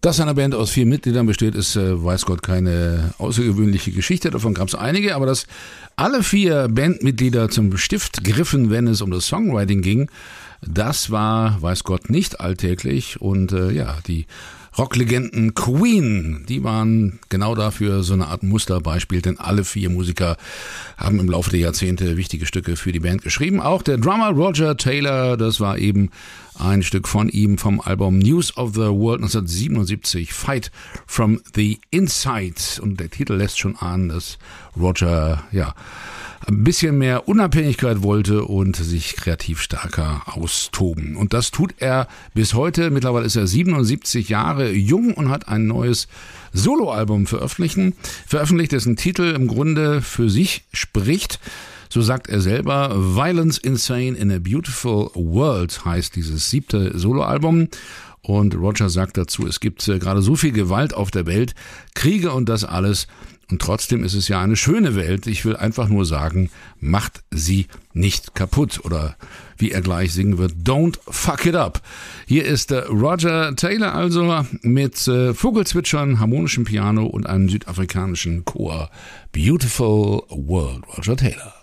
Dass eine Band aus 4 Mitgliedern besteht, ist, weiß Gott, keine außergewöhnliche Geschichte. Davon gab es einige, aber dass alle 4 Bandmitglieder zum Stift griffen, wenn es um das Songwriting ging, das war, weiß Gott, nicht alltäglich. Und die Rocklegenden Queen, die waren genau dafür so eine Art Musterbeispiel, denn alle 4 Musiker haben im Laufe der Jahrzehnte wichtige Stücke für die Band geschrieben. Auch der Drummer Roger Taylor, das war eben ein Stück von ihm vom Album News of the World 1977, Fight from the Inside. Und der Titel lässt schon ahnen, dass Roger, ein bisschen mehr Unabhängigkeit wollte und sich kreativ stärker austoben. Und das tut er bis heute. Mittlerweile ist er 77 Jahre jung und hat ein neues Soloalbum veröffentlicht, dessen Titel im Grunde für sich spricht. So sagt er selber, Violence Insane in a Beautiful World heißt dieses 7. Soloalbum. Und Roger sagt dazu, es gibt gerade so viel Gewalt auf der Welt, Kriege und das alles. Und trotzdem ist es ja eine schöne Welt. Ich will einfach nur sagen, macht sie nicht kaputt. Oder wie er gleich singen wird, don't fuck it up. Hier ist Roger Taylor also mit Vogelzwitschern, harmonischem Piano und einem südafrikanischen Chor. Beautiful World, Roger Taylor.